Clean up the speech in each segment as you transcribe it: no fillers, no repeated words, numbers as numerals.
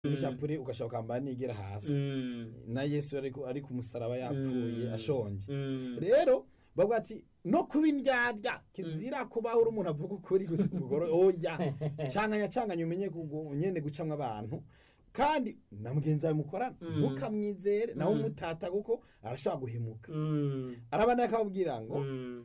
n'ishapure ugashaka kwambara nigera hasi na Yesu ari ku musaraba yapfuye ashonje rero bavuga ati no kuba indyarya kizira kubaho uri umuntu avuga ukuri gutugoro oya canganya umenye nyene gucamwa abantu kandi na mugenzi wawe mukorana ntukamwizere nawe umutata kuko arashaka guhemuka arabana akabwira ngo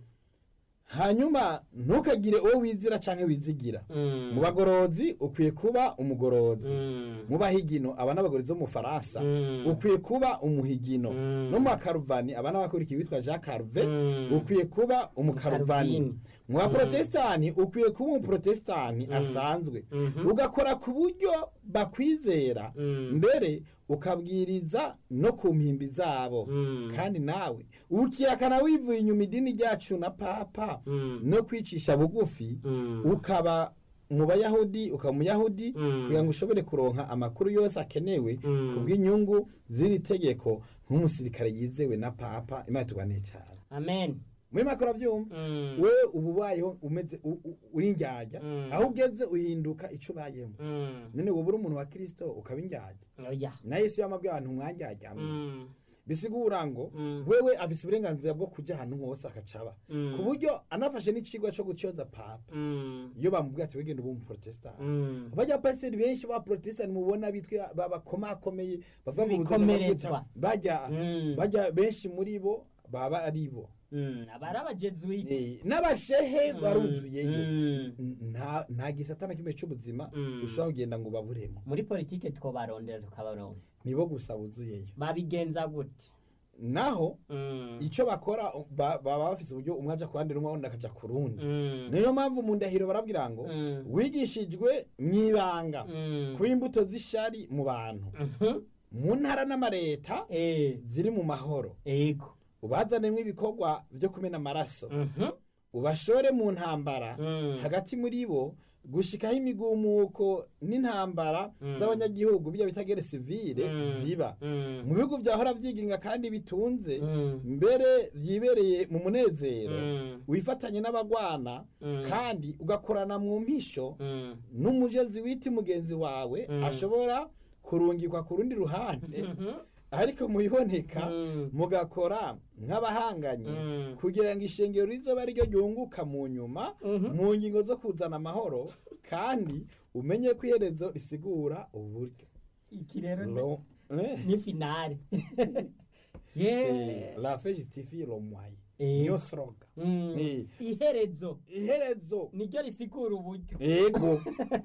hanyuma ntukagire uwo wizira canke wizigira mu bagorozi ukwiye kuba umugorozi mu bahigino abana bagorozi bo mu Faransa ukwiye kuba umuhigino no mu Karuvani abana bakurikiye witwa Jean Carve ukwiye kuba umukaruvani mu Protestani ukwiye kuba umuprotestani asanzwe ugakora ku buryo bakwizera mbere ukabwiriza no ku mpimbi zabo kandi nawe ukiyakana wivuye inyuma idini ryacu na papa no kwicisha bugufi ukaba mu bayahudi ukaba umuyahudi kugira ngo ushobore kuronka amakuru yose akenewe kubw'inyungu z'iri tegeko nk'umusirikare yizewe na papa Imana itugane cyane amen muri makora vyumva wewe ububayeho umeze uri indyarya aho ugeze uhinduka ico bayemo none wowe uri umuntu wa Kristo ukaba indyarya na Yesu yamabwe abantu mwandyarya bisigura ngo wewe afise uburenganzira bwo kuja ahantu hose akacaba ku buryo anafashe n'icigwa cyo gutyoza papa iyo bamubwiye ati wegenda ubu mu protestant abajya pastor benshi ba protestant mubona bitwe babakomakomeye bavuga ngo buzana bajya benshi muri bo baba ari bo abara abajezuiti n'abashehe baruzuyeyo nta gisatana kimwe cy'ubuzima ushobora kugenda ngo baburemo muri politike twobarondera tukabaronka nibo gusa buzuyeyo babigenza gute naho icyo bakora baba bafise uburyo umwe aja ku rundi rumwe undi akaja ku rundi niyo mpamvu mu ndahiro barabwira ngo wigishijwe mwibanga kuba imbuto z'ishari mu bantu mu ntara n'amareta ziri mu mahoro yego ubazanemo ibikorwa byo kumena amaraso ubashore mu ntambara hagati muri bo gushikaho imigumuko n'intambara z'abanyagihugu bijya bitagere civile ziba mu bihugu byahora vyiginga kandi bitunze mbere vyibereye mu munezero wifatanye n'abagwana kandi ugakorana mu mpisho n'umujezi witi mugenzi wawe ashobora kurungikwa ku rundi ruhande ariko mubiboneka mugakora nk'abahanganye kugira ngo ishengero rizoba ryo ryunguka mu nyuma mu ngingo zo kuzana amahoro kandi umenye ko iherezo risigura uburyo iki rero ni finale la fin justifie le moyen niyo slogan iherezo niryo risigura uburyo yego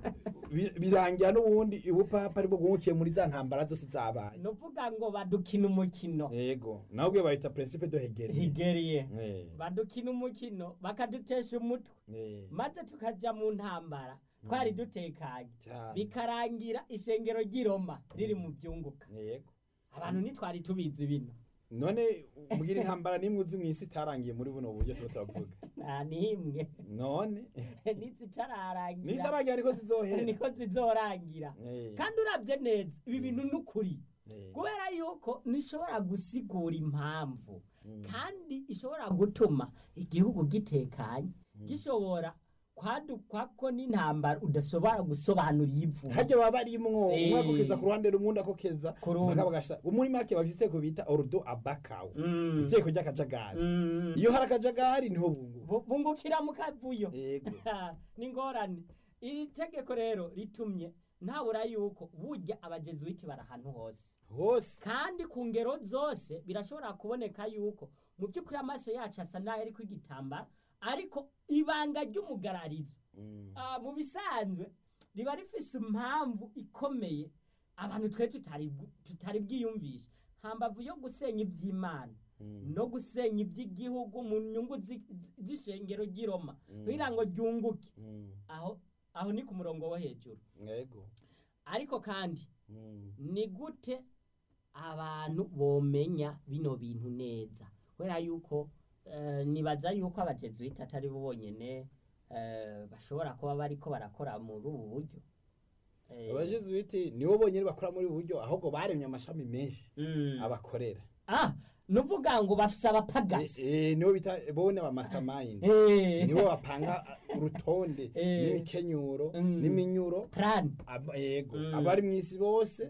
birangira n'ubundi ubupapa aribwo bwungukiye muri za ntambara zose zabaye nuvuga ngo badukina umukino yego naho ubwo bayita principe de Hegeliye badukina umukino bakadutesha umutwe maze tukaja mu ntambara twari dutekanye bikarangira ishengero ry'Iroma riri mu byunguka yego abantu ntitwari tubizi bino none mugira intambara nimwe uzi mwisi tarangiye muri buno buryo turavuga nta nimwe none nizitararangira niko zizorangira kandi urabye neza ibi bintu n'ukuri kubera yuko nishobora gusigura impamvu kandi ishobora gutuma igihugu gitekanye gishobora kwadukwako n'intambara udashobora gusobanura ivu hajya baba arimwo umwe akokeza ku ruhande rumwe akokeza bakabagasha muri make bafite ko bita ordo abakawo iteko ry'akajagari iyo hari akajagari niho bungukira mu kavuyo ni ngorane iri tegeko rero ritumye ntabura yuko burya abajezuiti barahantu hose kandi ku ngero zose birashobora kuboneka yuko mu by'ukuri amaso yacu asa naho ari kw'igitambara ariko ibanga ry'umugararizo mu bisanzwe riba rifise impamvu ikomeye abantu twe tutari bwiyumvisha hambavu yo gusenya iby'Imana no gusenya iby'igihugu mu nyungu z'ishengero ry'Iroma kugira ngo ryunguke aho ni ku murongo wo hejuru yego ariko kandi ni gute abantu bomenya bino bintu neza kubera yuko nibaza yuko abajezuiti atari bo bonyene bashobora kuba bariko barakora muri ubu buryo abajezuiti nibo bonyene bakora muri ubu buryo ahubwo baremye amashami menshi abakorera nuvuga ngo bafise abapagasi nibo bita bone aba mastermind nibo bapanga urutonde n'imikenyuro n'iminyuro plan yego abari mwisi bose